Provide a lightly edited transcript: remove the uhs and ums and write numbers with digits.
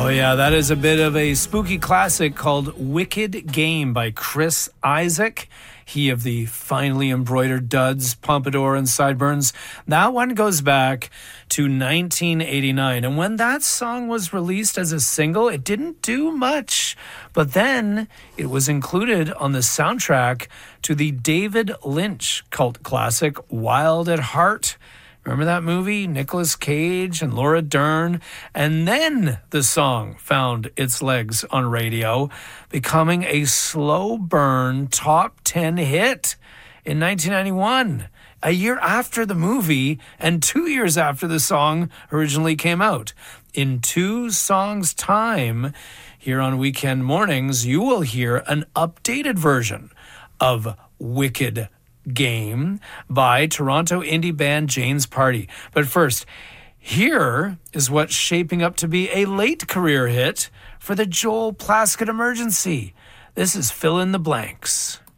Oh yeah, that is a bit of a spooky classic called Wicked Game by Chris Isaak. He of the finely embroidered duds, pompadour, and sideburns. That one goes back to 1989. And when that song was released as a single, it didn't do much. But then it was included on the soundtrack to the David Lynch cult classic Wild at Heart. Remember that movie? Nicolas Cage and Laura Dern. And then the song found its legs on radio, becoming a slow burn top 10 hit in 1991, a year after the movie and 2 years after the song originally came out. In 2 songs' time, here on Weekend Mornings, you will hear an updated version of Wicked Game by Toronto indie band Jane's Party. But first, here is what's shaping up to be a late career hit for the Joel Plaskett Emergency. This is Fill in the Blanks.